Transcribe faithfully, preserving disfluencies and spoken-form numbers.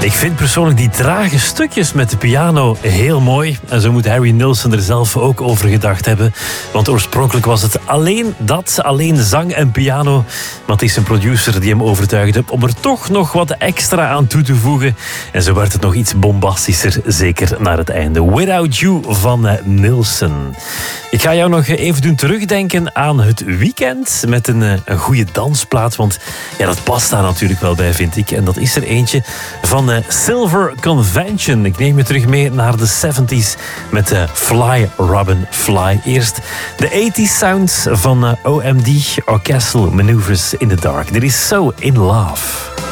Ik vind persoonlijk die trage stukjes met de piano heel mooi. En zo moet Harry Nilsson er zelf ook over gedacht hebben. Want oorspronkelijk was het alleen dat, alleen zang en piano. Maar het is een producer die hem overtuigde om er toch nog wat extra aan toe te voegen. En zo werd het nog iets bombastischer, zeker naar het einde. Without You van Nilsson. Ik ga jou nog even doen terugdenken aan het weekend met een, een goede dansplaat. Want ja, dat past daar natuurlijk wel bij, vind ik. En dat is er eentje van uh, Silver Convention. Ik neem je terug mee naar de zeventies met uh, Fly Robin Fly. Eerst de eighties sounds van uh, O M D, Orchestral Maneuvers in the Dark. Dit is So In Love.